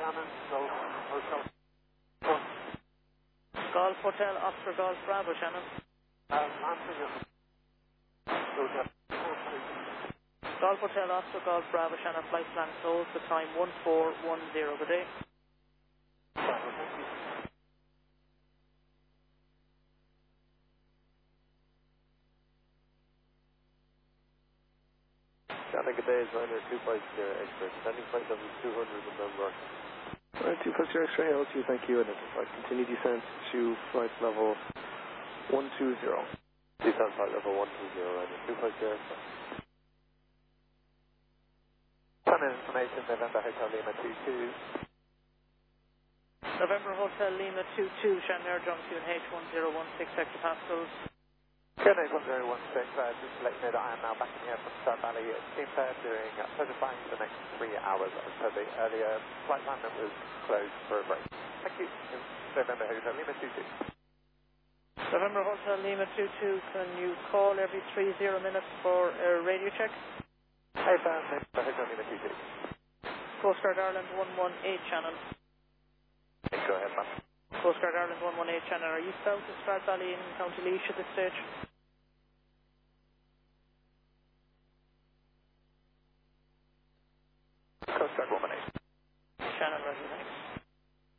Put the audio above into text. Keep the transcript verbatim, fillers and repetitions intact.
Shannon, Golf Hotel. Golf Hotel, Oscar Golf Bravo, Shannon. Um, answer your... Golf Hotel, Oscar Golf Bravo, Shannon, flight plan closed, the time one four one zero, good day. Shannon, good day, is Ryanair two five zero X-ray, descending flight level two hundred, remember. Ryanair two five zero X-ray, L two, thank you, and it's a flight continue descent to flight level one two zero. Descent flight level one two zero, Ryanair two five zero. Shannon information, November Hotel Lima two two. November Hotel Lima two two, Shannon Air Junction H one zero one six hectopascals. Kenneth one zero one six, uh, just to let you know that I am now back in here from Star Valley. Team Fair doing uh, pleasure flying for the next three hours as per the earlier flight plan that was closed for a break. Thank you. November Hotel Lima two two. November Hotel Lima two two, can you call every three zero minutes for a radio check? Hey, Fan, November Hotel Lima two two. Coast Guard Ireland one one eight, Shannon. Hey, go ahead, man. Coast Guard Ireland one one eight, Shannon. Are you south of Stradbally in County Laois at this stage? Coast Guard one one eight. Shannon, ready, thanks.